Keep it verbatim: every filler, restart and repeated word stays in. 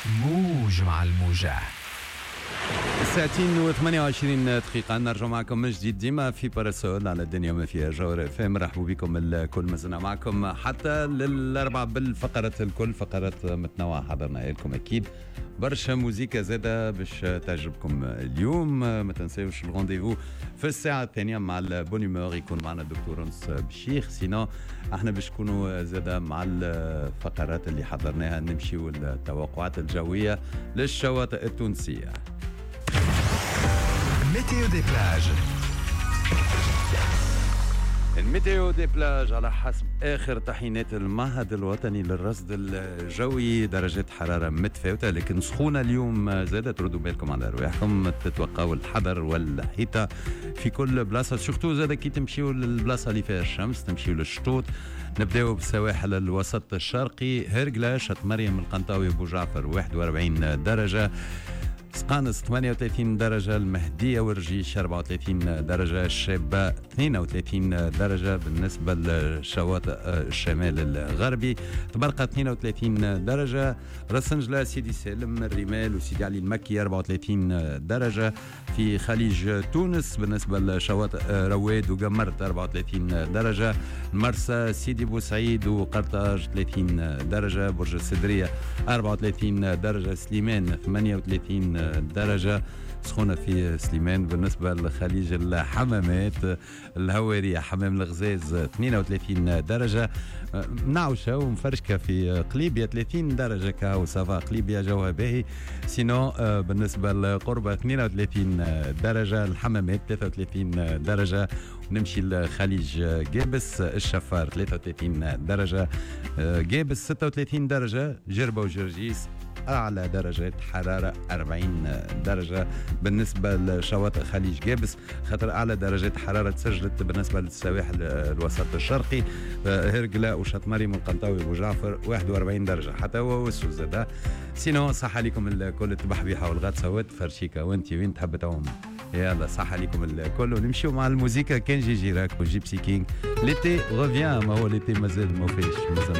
موج مع الموجة. ساعتين وثمانية وعشرين دقيقة نرجع معكم من جديد ديما في باراسول على الدنيا ما فيها جوهر فهم. مرحبا بكم الكل، مازلنا معكم حتى للأربعة بالفقرات الكل، فقرات متنوعة حضرنا لكم أكيد برشا موزيكا زادة باش تعجبكم اليوم. ما تنساوش الرونديفو في الساعة الثانية مع البونيمور، يكون معنا الدكتور أنس بشيخ. سينو احنا باش نكونوا زادة مع الفقرات اللي حضرناها، نمشيو التوقعات الجوية للشواطئ التونسية. ميتيو دي بلاج. الميتيو دي بلاج على حسب آخر تحيينات المعهد الوطني للرصد الجوي، درجات حرارة متفاوتة لكن سخونة اليوم زادت. تردوا بالكم على رواحكم، تتوقعوا الحذر والحيطة في كل بلاصة، شفتوا زادة كي تمشيوا للبلاصة اللي فيها الشمس، تمشيوا للشطوط. نبداو بالسواحل الوسط الشرقي، هرقلة، شط مريم، القنطاوي، بو جعفر واحد وأربعين درجة، سقانس ثمانية وثلاثين درجة، المهدية ورجيش أربعة وثلاثين درجة، الشابة اثنين وثلاثين درجة. بالنسبة للشواطئ الشمال الغربي تبرقة اثنين وثلاثين درجة، رسنجلة، سيدي سالم، الرمال وسيدي علي المكي أربعة وثلاثين درجة. في خليج تونس بالنسبة لشواطئ رواد وقمرت أربعة وثلاثين درجة، مرسى، سيدي بوسعيد وقرطاج ثلاثين درجة، برج السدرية أربعة وثلاثين درجة، سليمان ثمانية وثلاثين درجة. سخونة في سليمان. بالنسبة لخليج الحمامات الهوارية حمام الغزاز اثنين وثلاثين درجة، منعوشة ومفرشكة في قليبية ثلاثين درجة كاو سافا، قليبية جوها باهي. سينو بالنسبة لقربة اثنين وثلاثين درجة، الحمامات ثلاثة وثلاثين درجة. نمشي لخليج جابس الشفار ثلاثة وثلاثين درجة، جابس ستة وثلاثين درجة، جربة وجرجيس أعلى درجات حرارة أربعين درجة. بالنسبة لشواطئ خليج جابس خاطر أعلى درجات حرارة سجلت بالنسبة للسواحل الوسط الشرقي، هرقلة وشط مريم والقنطاوي وبو جعفر واحد وأربعين درجة حتى هو وسو زادا. سينو صح عليكم الكل، التبحبيحة والغطسة وتفرشيكا وانتي وين تحب تعوم. يلا صح عليكم الكل، ونمشيو مع الموسيقى. كان جي جيراك وجيبسي كينج. ليتي غوفيان، ما هو ليتي مازال ما فيش، مازال